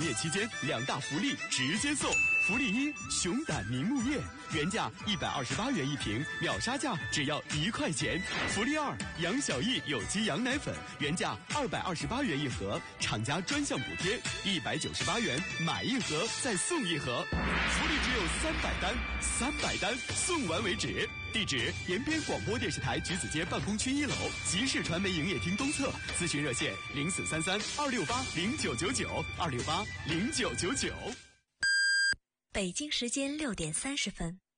业期间2大福利直接送。福利一：熊胆凝木液，原价128元一瓶，秒杀价只要1块钱。福利二：杨小艺有机羊奶粉，原价228元一盒，厂家专项补贴198元，买一盒再送一盒。福利只有300单送完为止。地址：延边广播电视台橘子街办公区1楼，集市传媒营业厅东侧。咨询热线：0433-268-0999，268-0999。 北京时间6点30分。